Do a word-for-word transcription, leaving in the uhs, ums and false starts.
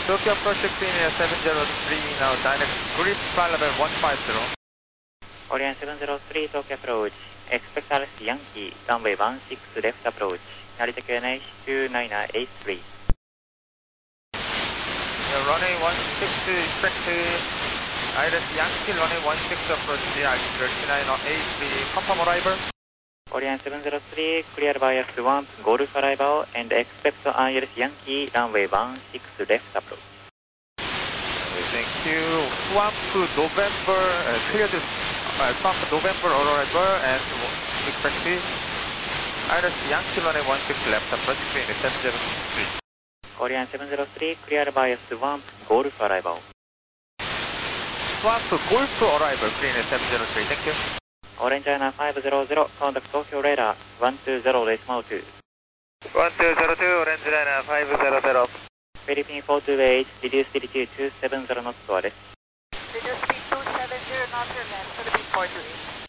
Tokyo approach clean seven zero three, now direct grip flight level one five zero. Orient seven zero three, Tokyo approach. Expect Alice Yankee, runway one six left approach. Narita Q N H two nine eight three. Yeah, runway one six, expect Alice Yankee, runway one six approach, altitude two nine eight three, confirm arrival. Orient seven zero three, clear via Swamp, Golf arrival, and expect Alice Yankee, runway one six left approach. Thank you. Swamp November, uh, cleared uh, Swamp November arrival and expect Iris Yankee runway one six left approach clean seven zero three. Orient seven zero three, clear via Swamp, Golf arrival. Swamp Golf arrival clean seven zero three. Thank you. Orange China five zero zero, contact Tokyo radar one two zero decimal two. one two zero two, Orange China five zero zero. Philippine four two eight, reduce altitude two seven zero knots to arrest. Reduce speed two seven zero knots or less, Philippine four two eight.